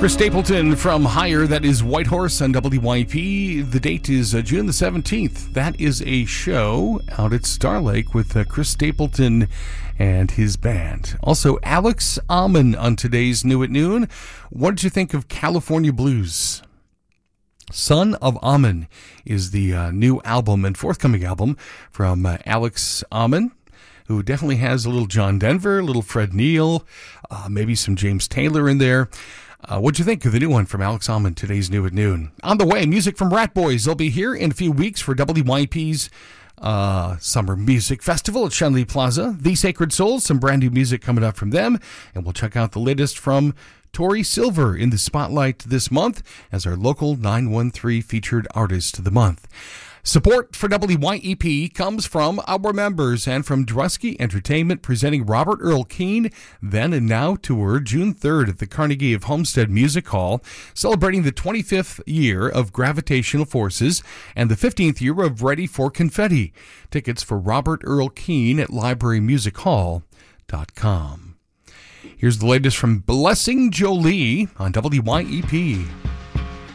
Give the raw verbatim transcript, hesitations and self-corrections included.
Chris Stapleton from Higher, that is Whitehorse on W Y P. The date is uh, June the seventeenth. That is a show out at Star Lake with uh, Chris Stapleton and his band. Also, Alex Amon on today's New at Noon. What did you think of California Blues? Son of Amon is the uh, new album and forthcoming album from uh, Alex Amon, who definitely has a little John Denver, a little Fred Neil, uh, maybe some James Taylor in there. Uh, what'd you think of the new one from Alex Amon, today's New at Noon? On the way, music from Rat Boys. They'll be here in a few weeks for W Y P's uh, Summer Music Festival at Shenley Plaza. The Sacred Souls, some brand new music coming up from them. And we'll check out the latest from Tori Silver in the spotlight this month as our local nine one three featured artist of the month. Support for W Y E P comes from our members and from Drusky Entertainment, presenting Robert Earl Keen Then and Now Tour June third at the Carnegie of Homestead Music Hall, celebrating the twenty-fifth year of Gravitational Forces and the fifteenth year of Ready for Confetti. Tickets for Robert Earl Keen at library music hall dot com. Here's the latest from Blessing Jolie on W Y E P.